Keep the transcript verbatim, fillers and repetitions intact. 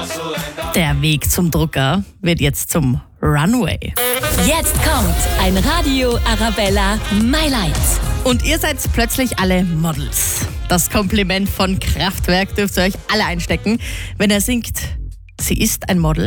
Der Weg zum Drucker wird jetzt zum Runway. Jetzt kommt ein Radio Arabella My Light. Und ihr seid plötzlich alle Models. Das Kompliment von Kraftwerk dürft ihr euch alle einstecken, wenn er singt, sie ist ein Model.